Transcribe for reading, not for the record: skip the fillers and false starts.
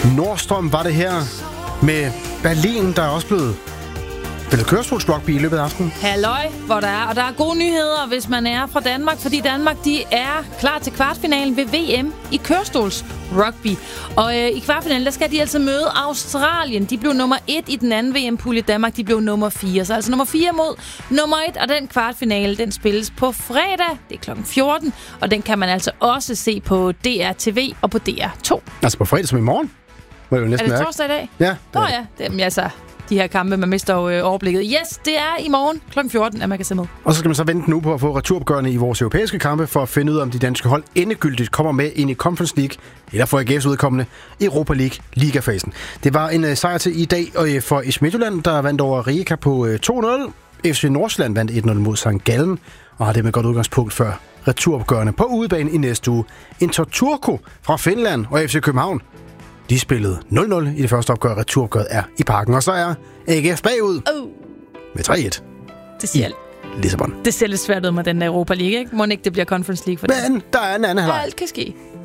Nordstrøm var det her med Berlin, der er også blevet spillet kørestolsrugby i løbet af aftenen. Halløj, hvor der er. Og der er gode nyheder, hvis man er fra Danmark, fordi Danmark, de er klar til kvartfinalen ved VM i kørestolsrugby. Og i kvartfinalen, der skal de altså møde Australien. De blev nummer 1 i den anden VM-pulje. Danmark, de blev nummer 4. Så altså nummer 4 mod nummer 1. Og den kvartfinale, den spilles på fredag. Det er klokken 14. Og den kan man altså også se på DRTV og på DR2. Altså på fredag som i morgen? Er det torsdag i dag? Ja. De her kampe, man mister overblikket. Yes, det er i morgen kl. 14, at man kan se med. Og så skal man så vente nu på at få returopgørende i vores europæiske kampe, for at finde ud af, om de danske hold endegyldigt kommer med ind i Conference League, eller for AGF's udkommende Europa League ligafasen. Det var en sejr til i dag for FC Midtjylland, der vandt over Rijeka på 2-0. FC Nordsjælland vandt 1-0 mod St. Gallen, og har det med godt udgangspunkt før returopgørende på udebane i næste uge. En Turku fra Finland og FC København. De spillede 0-0 i det første opgør. Returopgøret er i Parken. Og så er AGF bagud med 3-1 det siger i Lissabon. Det ser lidt svært ud med den der Europa League, ikke? Må ikke det bliver Conference League for det? Men der er en anden halvleg. Alt kan ske.